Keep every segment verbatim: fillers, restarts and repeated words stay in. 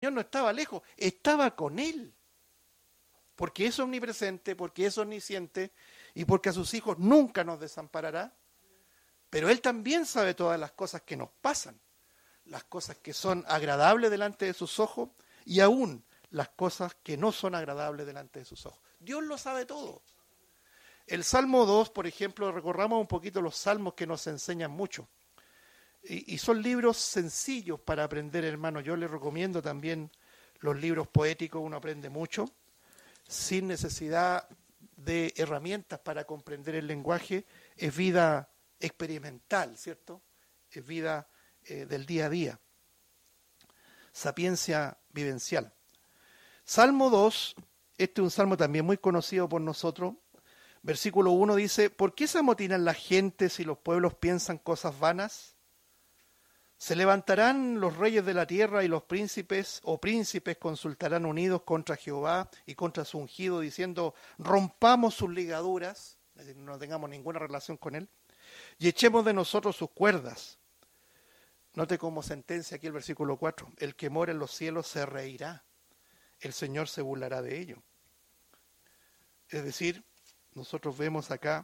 Señor no estaba lejos, estaba con él. Porque es omnipresente, porque es omnisciente y porque a sus hijos nunca nos desamparará. Pero Él también sabe todas las cosas que nos pasan, las cosas que son agradables delante de sus ojos y aún las cosas que no son agradables delante de sus ojos. Dios lo sabe todo. El Salmo dos, por ejemplo, recorramos un poquito los salmos que nos enseñan mucho. Y, y son libros sencillos para aprender, hermano. Yo les recomiendo también los libros poéticos, uno aprende mucho, sin necesidad de herramientas para comprender el lenguaje. Es vida experimental, ¿cierto? Es vida eh, del día a día. Sapiencia vivencial. Salmo dos, este es un salmo también muy conocido por nosotros. Versículo uno dice, ¿por qué se amotinan las gentes y los pueblos piensan cosas vanas? Se levantarán los reyes de la tierra y los príncipes o príncipes consultarán unidos contra Jehová y contra su ungido, diciendo, rompamos sus ligaduras, es decir, no tengamos ninguna relación con él, y echemos de nosotros sus cuerdas. Note como sentencia aquí el versículo cuatro, el que mora en los cielos se reirá, el Señor se burlará de ello. Es decir, nosotros vemos acá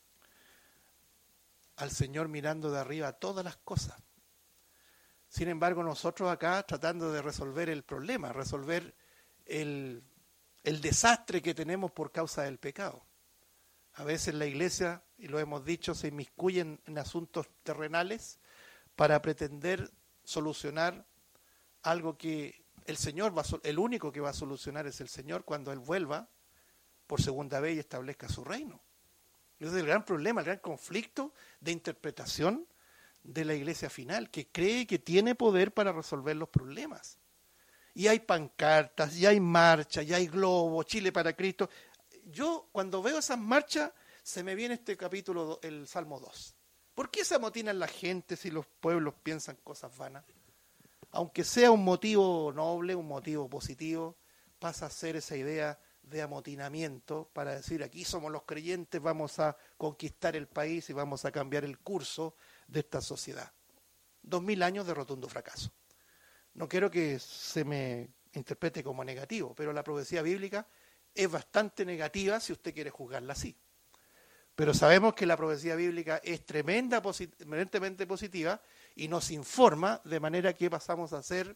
al Señor mirando de arriba todas las cosas. Sin embargo, nosotros acá tratando de resolver el problema, resolver el, el desastre que tenemos por causa del pecado. A veces la iglesia, y lo hemos dicho, se inmiscuye en, en asuntos terrenales para pretender solucionar algo que el Señor, va a, el único que va a solucionar es el Señor cuando Él vuelva por segunda vez y establezca su reino. Ese es el gran problema, el gran conflicto de interpretación de la iglesia final, que cree que tiene poder para resolver los problemas. Y hay pancartas, y hay marchas, y hay globos, Chile para Cristo. Yo cuando veo esas marchas, se me viene este capítulo, el Salmo dos. ¿Por qué se amotinan la gente si los pueblos piensan cosas vanas? Aunque sea un motivo noble, un motivo positivo, pasa a ser esa idea de amotinamiento para decir aquí somos los creyentes, vamos a conquistar el país y vamos a cambiar el curso de esta sociedad. Dos mil años de rotundo fracaso. No quiero que se me interprete como negativo, pero la profecía bíblica es bastante negativa si usted quiere juzgarla así. Pero sabemos que la profecía bíblica es tremenda, posit- tremendamente positiva y nos informa de manera que pasamos a ser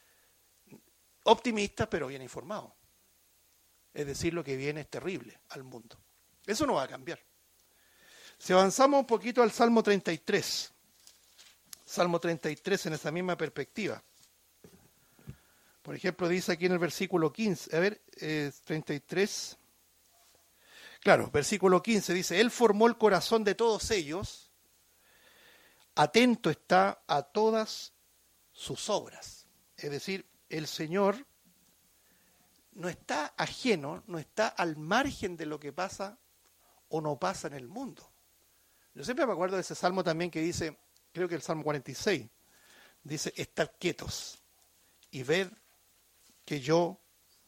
optimistas pero bien informados. Es decir, lo que viene es terrible al mundo. Eso no va a cambiar. Si avanzamos un poquito al Salmo treinta y tres, Salmo treinta y tres en esa misma perspectiva. Por ejemplo, dice aquí en el versículo quince, a ver, eh, treinta y tres, claro, versículo quince dice, Él formó el corazón de todos ellos, atento está a todas sus obras. Es decir, el Señor no está ajeno, no está al margen de lo que pasa o no pasa en el mundo. Yo siempre me acuerdo de ese salmo también que dice, creo que el Salmo cuarenta y seis, dice, estad quietos y ved que yo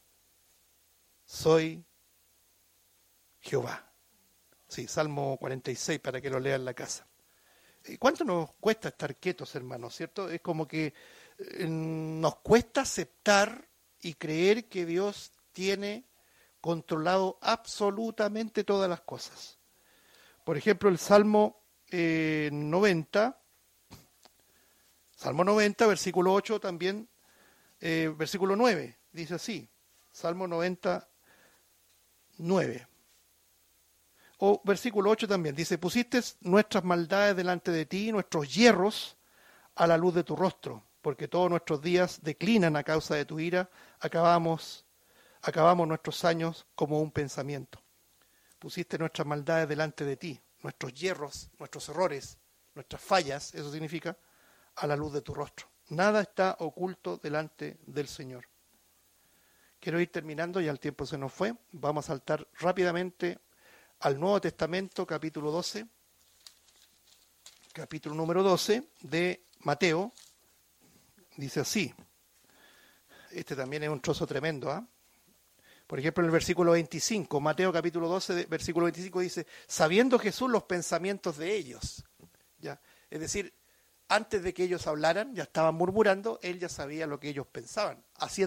soy Jehová. Sí, Salmo cuarenta y seis para que lo lea en la casa. ¿Cuánto nos cuesta estar quietos, hermanos? ¿Cierto? Es como que eh, nos cuesta aceptar y creer que Dios tiene controlado absolutamente todas las cosas. Por ejemplo, el Salmo eh, noventa, Salmo noventa, versículo ocho también, eh, versículo nueve, dice así, Salmo noventa, nueve. O versículo ocho también, dice, pusiste nuestras maldades delante de ti, nuestros hierros a la luz de tu rostro, porque todos nuestros días declinan a causa de tu ira, acabamos, acabamos nuestros años como un pensamiento. Pusiste nuestras maldades delante de ti, nuestros hierros, nuestros errores, nuestras fallas, eso significa, a la luz de tu rostro. Nada está oculto delante del Señor. Quiero ir terminando, ya el tiempo se nos fue. Vamos a saltar rápidamente al Nuevo Testamento, capítulo doce, capítulo número doce de Mateo. Dice así, este también es un trozo tremendo, ¿ah? ¿eh? Por ejemplo, en el versículo veinticinco, Mateo capítulo doce, versículo veinticinco dice, sabiendo Jesús los pensamientos de ellos. ¿Ya? Es decir, antes de que ellos hablaran, ya estaban murmurando, él ya sabía lo que ellos pensaban. Así es